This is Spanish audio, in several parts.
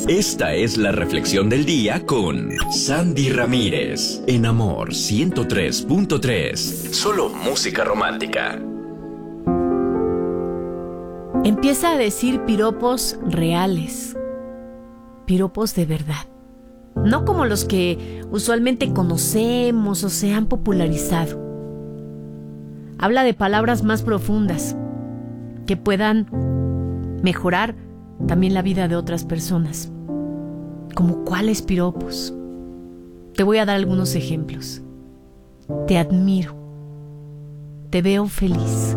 Esta es la reflexión del día con Sandy Ramírez, en Amor 103.3. Solo música romántica. Empieza a decir piropos reales, piropos de verdad, no como los que usualmente conocemos o se han popularizado. Habla de palabras más profundas que puedan mejorar también la vida de otras personas. ¿Como cuáles piropos? Te voy a dar algunos ejemplos. Te admiro. Te veo feliz.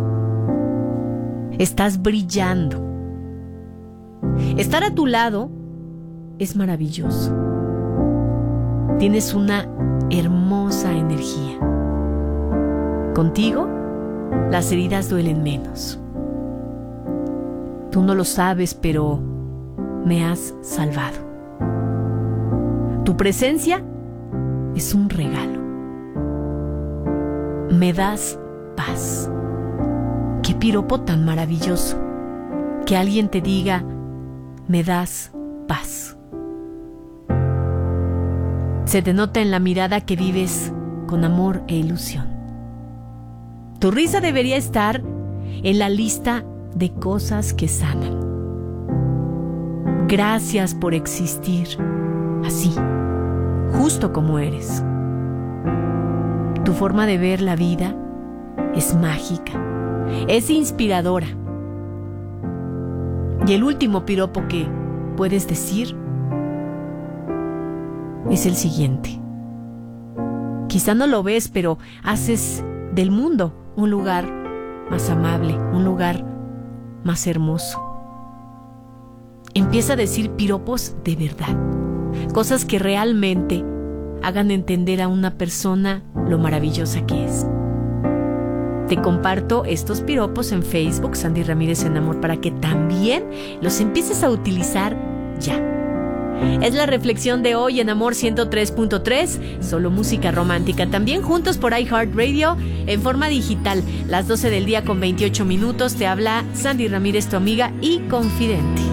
Estás brillando. Estar a tu lado es maravilloso. Tienes una hermosa energía. Contigo, las heridas duelen menos. Tú no lo sabes, pero me has salvado. Tu presencia es un regalo. Me das paz. Qué piropo tan maravilloso. Que alguien te diga, me das paz. Se te nota en la mirada que vives con amor e ilusión. Tu risa debería estar en la lista de cosas que sanan. Gracias por existir así, justo como eres. Tu forma de ver la vida es mágica, es inspiradora. Y el último piropo que puedes decir es el siguiente. Quizá no lo ves, pero haces del mundo un lugar más amable, un lugar más hermoso. Empieza a decir piropos de verdad, cosas que realmente hagan entender a una persona lo maravillosa que es. Te comparto estos piropos en Facebook, Sandy Ramírez en Amor, para que también los empieces a utilizar ya. Es la reflexión de hoy en Amor 103.3, solo música romántica. También juntos por iHeartRadio en forma digital. Las 12 del día con 28 minutos. Te habla Sandy Ramírez, tu amiga y confidente.